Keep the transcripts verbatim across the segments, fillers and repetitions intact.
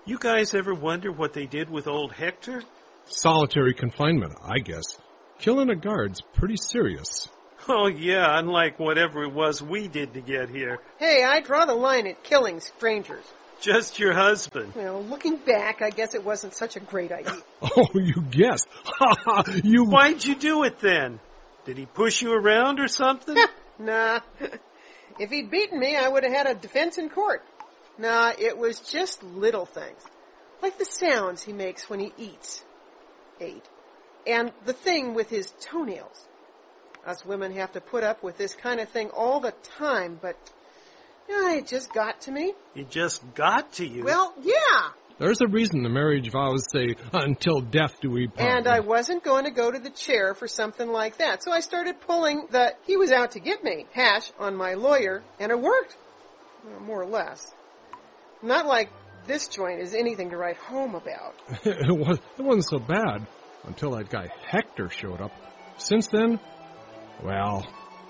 You guys ever wonder what they did with old Hector? Solitary confinement, I guess. Killing a guard's pretty serious. Oh, yeah, unlike whatever it was we did to get here. Hey, I draw the line at killing strangers. Just your husband. Well, looking back, I guess it wasn't such a great idea. Oh, you guessed. Ha ha, you... Why'd you do it then? Did he push you around or something? Nah. If he'd beaten me, I would have had a defense in court. Nah, it was just little things. Like the sounds he makes when he eats. Ate. And the thing with his toenails. Us women have to put up with this kind of thing all the time, but yeah, it just got to me. It just got to you? Well, yeah. There's a reason the marriage vows say, until death do we part. And I wasn't going to go to the chair for something like that, so I started pulling the he was out to get me hash on my lawyer, and it worked. Well, more or less. Not like this joint is anything to write home about. it, was, it wasn't so bad until that guy Hector showed up. Since then, well...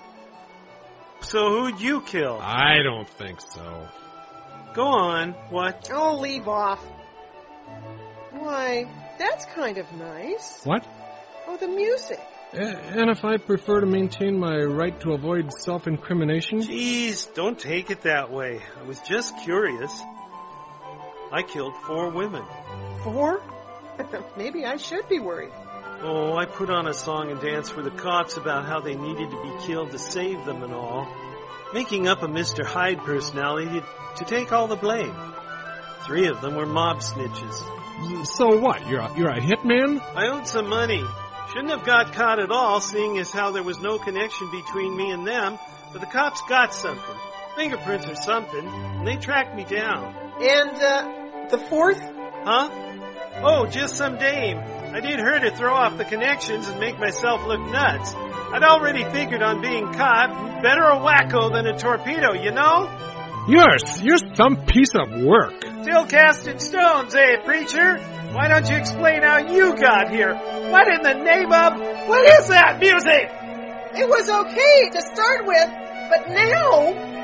So who'd you kill? I don't think so. Go on. What? Oh, leave off. Why, that's kind of nice. What? Oh, the music. Uh, and if I prefer to maintain my right to avoid self-incrimination? Jeez, don't take it that way. I was just curious. I killed four women. Four? Maybe I should be worried. Oh, I put on a song and dance for the cops about how they needed to be killed to save them and all. Making up a Mister Hyde personality to take all the blame. Three of them were mob snitches. So what? You're a, you're a hitman? I owed some money. Shouldn't have got caught at all, seeing as how there was no connection between me and them. But the cops got something. Fingerprints or something. And they tracked me down. And, uh, the fourth? Huh? Oh, just some dame. I did her to throw off the connections and make myself look nuts. I'd already figured on being caught. Better a wacko than a torpedo, you know? You're, you're some piece of work. Still casting stones, eh, preacher? Why don't you explain how you got here? What in the name of... What is that music? It was okay to start with, but now...